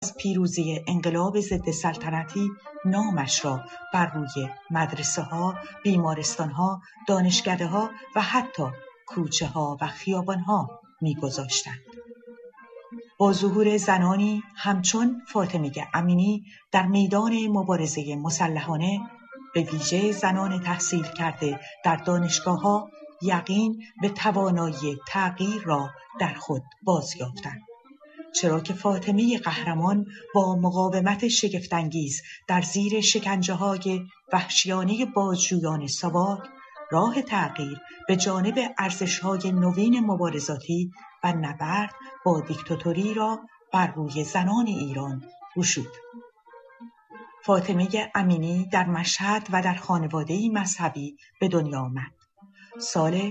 پیروزی انقلاب ضد سلطنتی نامش را بر روی مدرسه‌ها، بیمارستان‌ها، دانشکده‌ها و حتی کوچه‌ها و خیابان‌ها می‌گذاشتند. با ظهور زنانی همچون فاطمه امینی در میدان مبارزه مسلحانه، به ویژه زنان تحصیل کرده در دانشگاه‌ها یقین به توانایی تغییر را در خود بازیافتند. چرا که فاطمه قهرمان با مقاومت شگفت‌انگیز در زیر شکنجه‌های وحشیانه بازجویان ساواک، راه تغییر به جانب ارزش‌های نوین مبارزاتی و نبرد با دیکتاتوری را بر روی زنان ایران گشود. فاطمه امینی در مشهد و در خانواده‌ای مذهبی به دنیا آمد. سال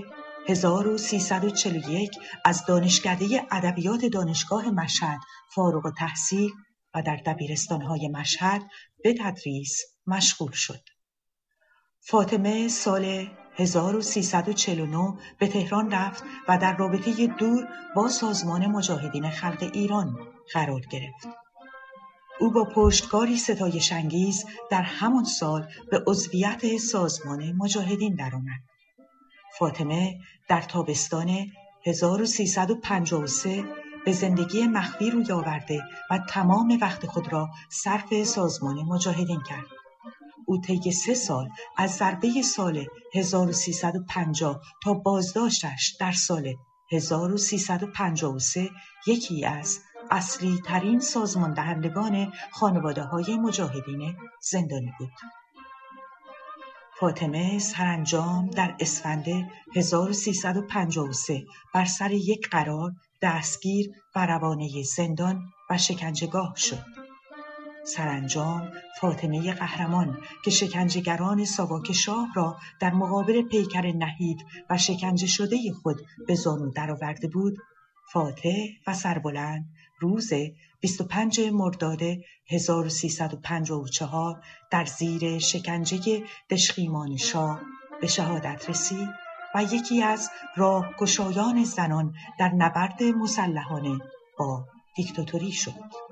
1341 از دانشکده ادبیات دانشگاه مشهد فارغ التحصیل و در دبیرستان‌های مشهد به تدریس مشغول شد. فاطمه سال 1349 به تهران رفت و در رابطه دور با سازمان مجاهدین خلق ایران قرار گرفت. او با پشتکاری ستایش‌انگیز در همان سال به عضویت سازمان مجاهدین درآمد. فاطمه در تابستان 1353 به زندگی مخفی روی آورده و تمام وقت خود را صرف سازمان مجاهدین کرد. او طی 3 سال از ضربه سال 1350 تا بازداشتش در سال 1353 یکی از اصلی ترین سازمان دهندگان خانواده های مجاهدین زندانی بود. فاطمه سرانجام در اسفند 1353 بر سر یک قرار دستگیر و روانه زندان و شکنجهگاه شد. سرانجام فاطمه قهرمان که شکنجهگران ساواک شاه را در مقابل پیکر نحیف و شکنجه شده خود به زانو درآورده بود، فاتح و سربلند روز 25 مرداد 1354 در زیر شکنجه دشخیمان شاه به شهادت رسید و یکی از راهگشایان زنان در نبرد مسلحانه با دیکتاتوری شد.